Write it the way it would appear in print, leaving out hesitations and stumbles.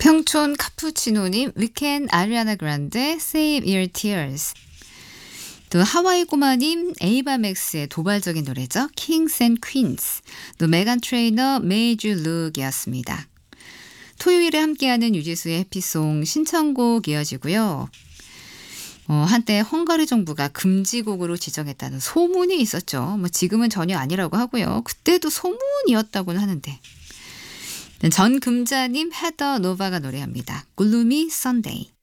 평촌 카푸치노님, 위켄 아리아나 그란데, Save Your Tears. 또 하와이 꼬마님, 에이바 맥스의 도발적인 노래죠. Kings and Queens. 또 메간 트레이너, Made You Look이었습니다. 토요일에 함께하는 유지수의 해피송 신청곡 이어지고요. 한때 헝가리 정부가 금지곡으로 지정했다는 소문이 있었죠. 지금은 전혀 아니라고 하고요. 그때도 소문이었다고는 하는데. 전금자님, 헤더 노바가 노래합니다. Gloomy Sunday.